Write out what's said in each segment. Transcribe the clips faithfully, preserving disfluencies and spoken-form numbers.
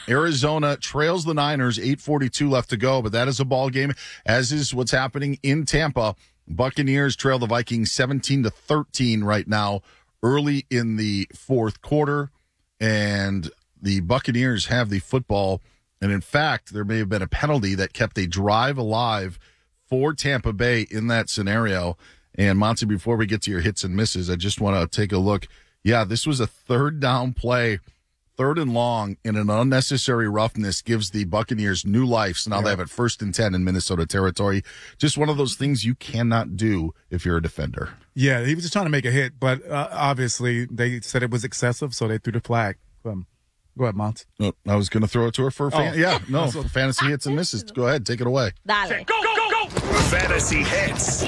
Arizona trails the Niners, eight forty-two left to go, but that is a ball game, as is what's happening in Tampa. Buccaneers trail the Vikings seventeen to thirteen right now, early in the fourth quarter, and the Buccaneers have the football. And in fact, there may have been a penalty that kept a drive alive for Tampa Bay in that scenario. And Monty, before we get to your hits and misses, I just want to take a look. Yeah, this was a third down play, third and long, and an unnecessary roughness gives the Buccaneers new life. So now yeah. they have it first and ten in Minnesota territory. Just one of those things you cannot do if you're a defender. Yeah, he was just trying to make a hit, but uh, obviously they said it was excessive, so they threw the flag. Um, go ahead, Mont. No, I was going to throw it to her for fan- oh. yeah, no, for fantasy hits and misses. Go ahead, take it away. Dale. Go, go, go, go! Fantasy hits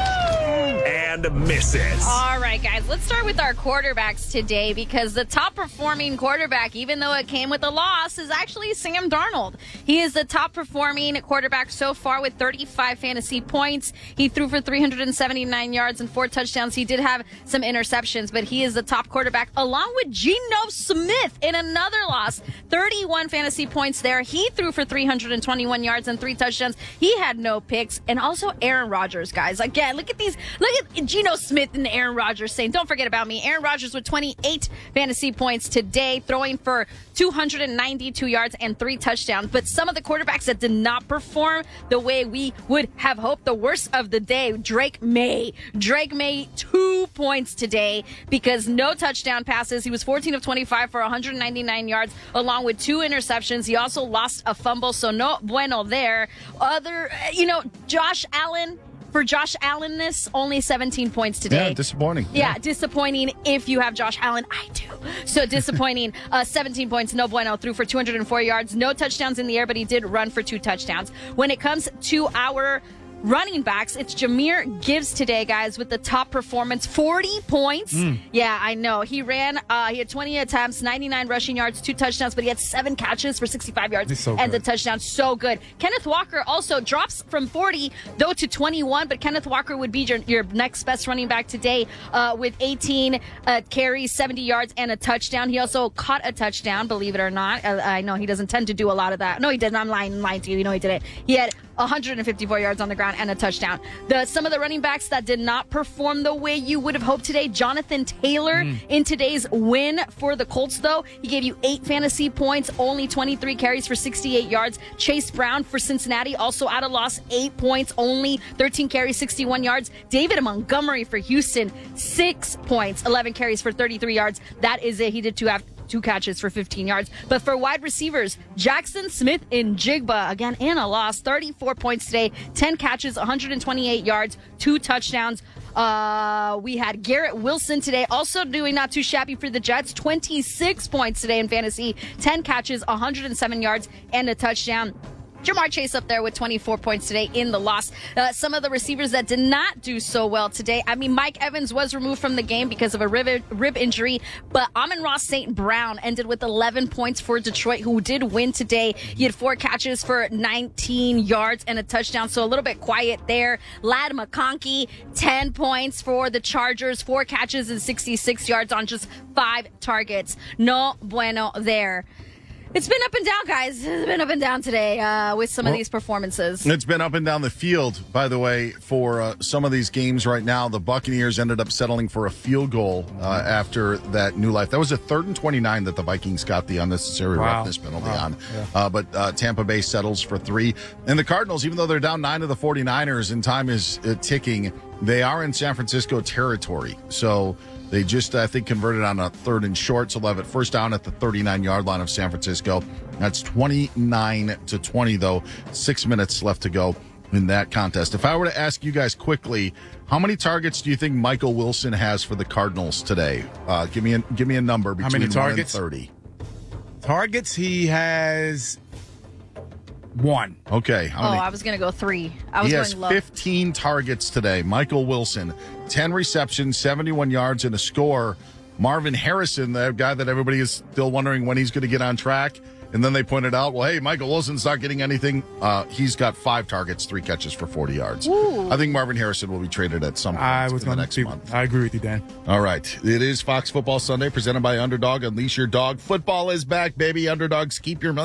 and misses. All right, guys, let's start with our quarterbacks today, because the top performing quarterback, even though it came with a loss, is actually Sam Darnold. He is the top performing quarterback so far with thirty-five fantasy points. He threw for three hundred seventy-nine yards and four touchdowns. He did have some interceptions, but he is the top quarterback along with Geno Smith in another loss. thirty-one fantasy points there. He threw for three hundred twenty-one yards and three touchdowns. He had no picks. And also Aaron Rodgers, guys. Again, look at these. Look at Geno Smith and Aaron Rodgers saying, don't forget about me. Aaron Rodgers with twenty-eight fantasy points today, throwing for two hundred ninety-two yards and three touchdowns. But some of the quarterbacks that did not perform the way we would have hoped, the worst of the day, Drake May. Drake May, two points today because no touchdown passes. He was fourteen of twenty-five for one hundred ninety-nine yards, along with two interceptions. He also lost a fumble, so no bueno there. Other, you know, Josh Allen. For Josh Allen-ness, only seventeen points today. Yeah, disappointing. Yeah, yeah, disappointing if you have Josh Allen. I do. So disappointing. uh, seventeen points, no bueno. Threw for two hundred four yards. No touchdowns in the air, but he did run for two touchdowns. When it comes to our running backs, it's Jahmyr Gibbs today, guys, with the top performance, forty points. Mm. Yeah, I know. He ran, uh, he had twenty attempts, ninety-nine rushing yards, two touchdowns, but he had seven catches for sixty-five yards so and good. the touchdown. So good. Kenneth Walker also drops from forty, though, to twenty-one, but Kenneth Walker would be your, your next best running back today uh, with eighteen uh, carries, seventy yards, and a touchdown. He also caught a touchdown, believe it or not. Uh, I know he doesn't tend to do a lot of that. No, he didn't. I'm lying, lying to you. You know he didn't. He had one hundred fifty-four yards on the ground and a touchdown. The some of the running backs that did not perform the way you would have hoped today. Jonathan Taylor mm. in today's win for the Colts, though. He gave you eight fantasy points, only twenty-three carries for sixty-eight yards. Chase Brown for Cincinnati, also at a loss, eight points, only thirteen carries, sixty-one yards. David Montgomery for Houston, six points, eleven carries for thirty-three yards. That is it. He did two after. Two catches for fifteen yards. But for wide receivers, Jackson Smith and Jigba, again, in a loss, thirty-four points today, ten catches, one hundred twenty-eight yards, two touchdowns. Uh, we had Garrett Wilson today, also doing not too shabby for the Jets, twenty-six points today in fantasy, ten catches, one hundred seven yards, and a touchdown. Jamar Chase up there with twenty-four points today in the loss. Uh, some of the receivers that did not do so well today. I mean, Mike Evans was removed from the game because of a rib, rib injury, but Amon-Ra Saint Brown ended with eleven points for Detroit, who did win today. He had four catches for nineteen yards and a touchdown, so a little bit quiet there. Ladd McConkey, ten points for the Chargers, four catches and sixty-six yards on just five targets. No bueno there. It's been up and down, guys. It's been up and down today uh, with some well, of these performances. It's been up and down the field, by the way, for uh, some of these games right now. The Buccaneers ended up settling for a field goal uh, after that new life. That was a third and twenty-nine that the Vikings got the unnecessary wow. roughness penalty wow. on. Yeah. Uh, but uh, Tampa Bay settles for three. And the Cardinals, even though they're down nine to the forty-niners and time is uh, ticking, they are in San Francisco territory. So they just, I think, converted on a third and short, so they'll have it first down at the thirty-nine-yard line of San Francisco. That's twenty-nine to twenty, though. Six minutes left to go in that contest. If I were to ask you guys quickly, how many targets do you think Michael Wilson has for the Cardinals today? Uh, give me a, give me a number between how many targets? one and thirty. Targets, he has one. Okay. How oh, many? I was going to go three. I was he going has low. fifteen targets today. Michael Wilson, ten receptions, seventy-one yards, and a score. Marvin Harrison, the guy that everybody is still wondering when he's going to get on track. And then they pointed out, well, hey, Michael Wilson's not getting anything. Uh, he's got five targets, three catches for forty yards. Ooh. I think Marvin Harrison will be traded at some point I was in the gonna next see, month. I agree with you, Dan. All right. It is Fox Football Sunday presented by Underdog. Unleash your dog. Football is back, baby. Underdogs, keep your money.